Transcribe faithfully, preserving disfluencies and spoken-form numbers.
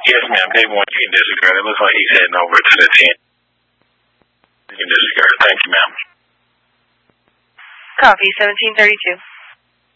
Yes, ma'am. Day one, you can disregard. It looks like he's heading over to the ten. You can disregard. Thank you, ma'am. Copy, seventeen thirty-two.